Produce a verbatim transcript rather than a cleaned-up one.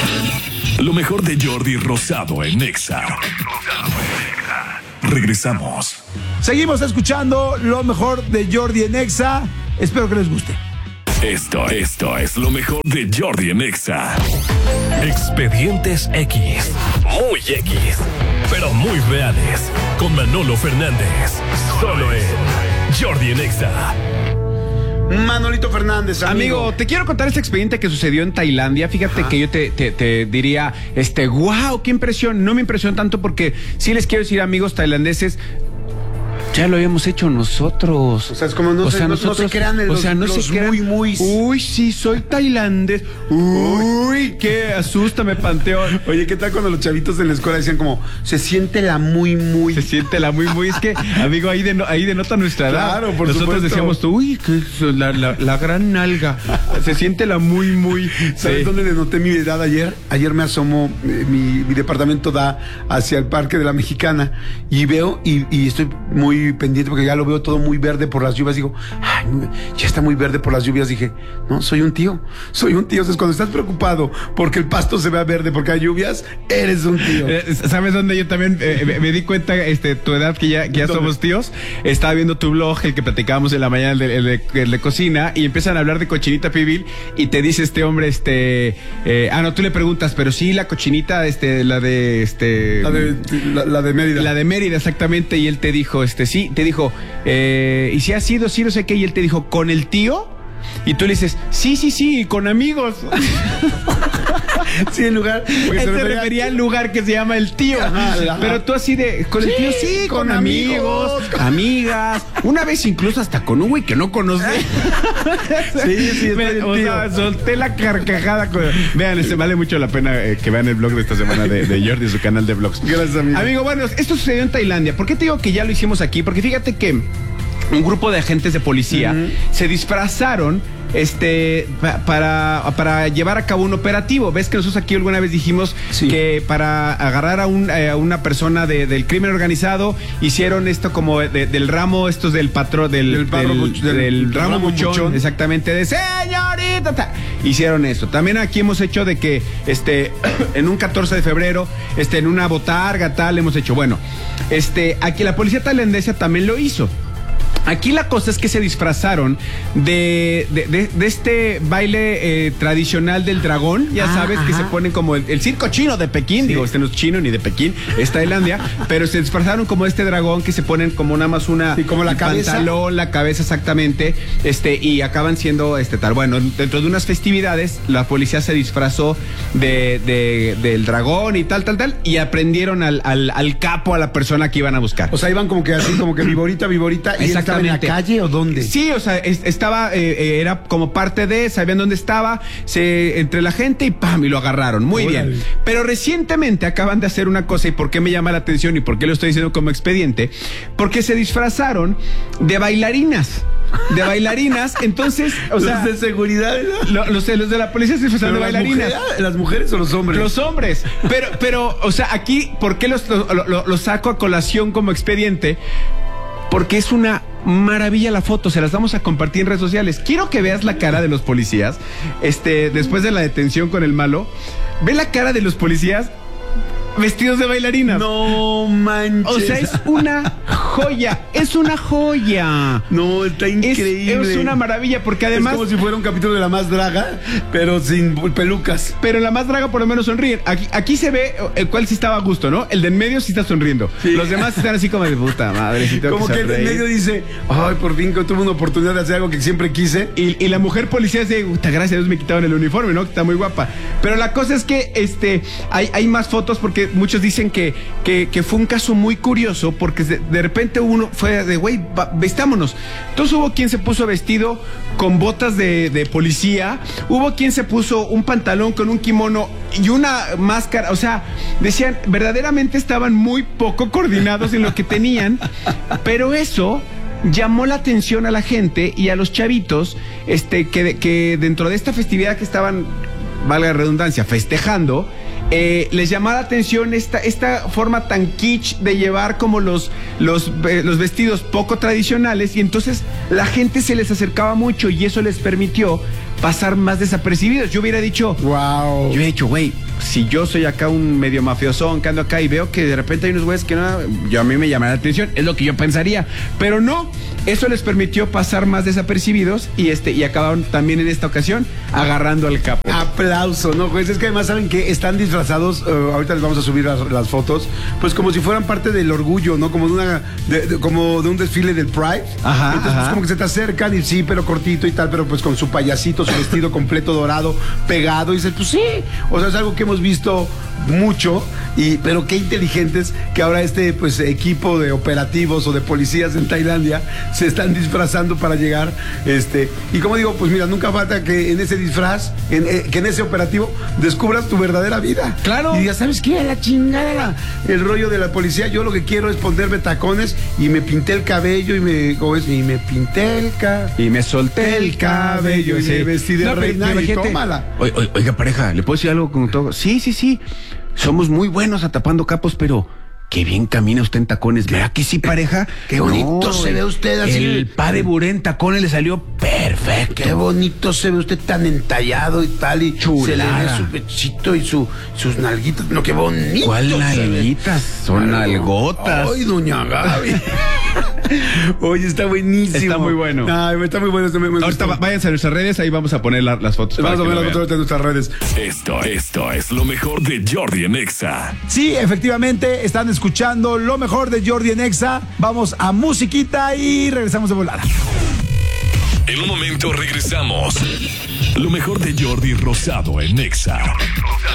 Lo mejor de Jordi Rosado en Exa. Regresamos. Seguimos escuchando lo mejor de Jordi en Exa. Espero que les guste. Esto, esto es lo mejor de Jordi en Exa. Expedientes X. Muy X, pero muy reales. Con Manolo Fernández. Solo en Jordi en Exa. Manolito Fernández, amigo. Amigo, te quiero contar este expediente que sucedió en Tailandia. Fíjate Ajá. que yo te, te, te diría, este, wow, qué impresión. No me impresionó tanto porque sí les quiero decir, amigos tailandeses, ya lo habíamos hecho nosotros. O sea, es como no, o se, sea, no, nosotros, no se crean en los, o sea, no los se crean, muy, muy... Uy, sí, soy tailandés. Uy, qué asústame, Panteón. Oye, ¿qué tal cuando los chavitos en la escuela decían como, se siente la muy, muy... Se siente la muy, muy... Es que, amigo, ahí, de, ahí denota nuestra edad. Claro, por Nosotros supuesto. decíamos, uy, que la, la, la gran nalga. Se siente la muy, muy... ¿Sabes sí. dónde denoté mi edad ayer? Ayer me asomo, eh, mi, mi departamento da hacia el Parque de la Mexicana y veo, y, y estoy muy pendiente porque ya lo veo todo muy verde por las lluvias. Digo, ay, ya está muy verde por las lluvias. Dije, no, soy un tío, soy un tío. Entonces, cuando estás preocupado porque el pasto se vea verde porque hay lluvias, eres un tío. Eh, ¿Sabes dónde yo también eh, me, me di cuenta, este, tu edad, que ya, que ya somos tíos? Estaba viendo tu blog, el que platicábamos en la mañana, el de, el de, el de cocina, y empiezan a hablar de cochinita pibil, y te dice este hombre, este, eh, ah, no, tú le preguntas, pero sí, la cochinita, este, la de, este... La de, la, la de Mérida. La de Mérida, exactamente, y él te dijo, este, sí, te dijo, eh, y si ha sido, sí, no sé qué, y él te dijo, ¿con el tío? Y tú le dices, sí, sí, sí, con amigos. Sí, el lugar. Él se refería, refería al lugar que se llama el tío. Ajá, ajá. Pero tú así de, con el sí, tío, sí, con, con amigos, amigos, amigas. Una vez incluso hasta con un güey que no conoce. Sí, sí, Me, o sea, solté la carcajada. Con... Vean, este, vale mucho la pena eh, que vean el blog de esta semana de, de Jordi, su canal de blogs. Gracias, amigo. Amigo, bueno, esto sucedió en Tailandia. ¿Por qué te digo que ya lo hicimos aquí? Porque fíjate que un grupo de agentes de policía uh-huh. se disfrazaron este pa, para, para llevar a cabo un operativo. Ves que nosotros aquí alguna vez dijimos sí. que para agarrar a, un, a una persona de, del crimen organizado hicieron esto como de, del ramo, estos del patrón, del, del, del, del, del, del ramo, ramo buchón, buchón, exactamente, de señorita. Ta. Hicieron esto. También aquí hemos hecho de que este en un catorce de febrero, este en una botarga tal, hemos hecho, bueno, este aquí la policía tailandesa también lo hizo. Aquí la cosa es que se disfrazaron de, de, de, de este baile eh, tradicional del dragón, ya ah, sabes, ajá. que se ponen como el, el circo chino de Pekín, sí. digo, este no es chino ni de Pekín, es Tailandia, pero se disfrazaron como este dragón que se ponen como nada más una... Sí, como la cabeza. Pantalón, la cabeza exactamente, este, y acaban siendo este tal. Bueno, dentro de unas festividades, la policía se disfrazó de, de, del dragón y tal, tal, tal, y aprendieron al, al, al capo, a la persona que iban a buscar. O sea, iban como que así, como que viborita, viborita, y ¿estaba en la calle o dónde? Sí, o sea, es, estaba, eh, era como parte de, sabían dónde estaba, se, entre la gente y ¡pam! Y lo agarraron. Muy Órale. bien. Pero recientemente acaban de hacer una cosa, y por qué me llama la atención y por qué lo estoy diciendo como expediente, porque se disfrazaron de bailarinas. De bailarinas, entonces, o los sea, de seguridad, ¿no? los, los de la policía se disfrazaron de bailarinas. Mujeres, ¿las mujeres o los hombres? Los hombres. Pero, pero, o sea, aquí, ¿por qué los, lo, lo, lo saco a colación como expediente? Porque es una maravilla la foto, se las vamos a compartir en redes sociales. Quiero que veas la cara de los policías, este, después de la detención con el malo. Ve la cara de los policías vestidos de bailarinas. No manches. O sea, es una joya, es una joya. No, está increíble. Es, es una maravilla porque además... Es como si fuera un capítulo de La Más Draga, pero sin pelucas. Pero en La Más Draga por lo menos sonríen. Aquí, aquí se ve el cual sí estaba a gusto, ¿no? El de en medio sí está sonriendo. Sí. Los demás están así como de puta madre. Sí como que, que el de en medio dice, ay, por fin que tuve una oportunidad de hacer algo que siempre quise. Y, y la mujer policía dice, puta, gracias a Dios me quitaron el uniforme, ¿no? Que está muy guapa. Pero la cosa es que este hay, hay más fotos porque muchos dicen que, que, que fue un caso muy curioso porque de, de repente uno fue de, güey, vestámonos. Entonces hubo quien se puso vestido con botas de, de policía, hubo quien se puso un pantalón con un kimono y una máscara, o sea, decían, verdaderamente estaban muy poco coordinados en lo que tenían, pero eso llamó la atención a la gente y a los chavitos, este, que, que dentro de esta festividad que estaban, valga la redundancia, festejando, Eh, les llamaba la atención esta, esta forma tan kitsch de llevar como los, los, eh, los vestidos poco tradicionales, y entonces la gente se les acercaba mucho y eso les permitió pasar más desapercibidos. Yo hubiera dicho, wow. Yo hubiera dicho, güey, si yo soy acá un medio mafiosón que ando acá y veo que de repente hay unos güeyes que no, yo a mí me llama la atención, es lo que yo pensaría, pero no, eso les permitió pasar más desapercibidos y este y acabaron también en esta ocasión agarrando al capo. Aplauso, ¿no, juez? Es que además saben que están disfrazados, uh, ahorita les vamos a subir las, las fotos, pues como si fueran parte del orgullo, ¿no? Como de una, de, de, como de un desfile del Pride. Ajá, Entonces, ajá. Pues, como que se te acercan y sí, pero cortito y tal, pero pues con su payasito, su vestido completo dorado, pegado, y dices, pues sí, o sea, es algo que hemos visto mucho, y pero qué inteligentes que ahora este pues equipo de operativos o de policías en Tailandia se están disfrazando para llegar, este, y como digo, pues mira, nunca falta que en ese disfraz, en, eh, que en ese operativo descubras tu verdadera vida. Claro. Y digas, ¿sabes qué? A la chingada, el rollo de la policía, yo lo que quiero es ponerme tacones y me pinté el cabello y me, ¿cómo es? Y me pinté el cabello. Y me solté el cabello y me vestí de No, pero reina y imagínate. tómala. Oiga, oiga, pareja, ¿le puedo decir algo con todo? Sí, sí, sí. Somos muy buenos atapando capos, pero qué bien camina usted en tacones. ¿Verdad que sí, pareja? Qué bonito se ve usted así. El pa de buré en tacones le salió perfecto. Qué bonito se ve usted tan entallado y tal, y Chulada. se le ve su pechito y su, sus nalguitas. No, qué bonito. ¿Cuál se ve. nalguitas? Son Claro. nalgotas. Ay, doña Gaby. Oye, está buenísimo. Está muy bueno. Ay, está muy bueno. Me, me Ahorita gustó. váyanse a nuestras redes, ahí vamos a poner la- las fotos. para Vamos a que ver lo las vean. fotos de nuestras redes. Esto, esto es lo mejor de Jordi en Exa. Sí, efectivamente, están escuchando lo mejor de Jordi en Exa. Vamos a musiquita y regresamos de volada. En un momento regresamos. Lo mejor de Jordi Rosado en Exa.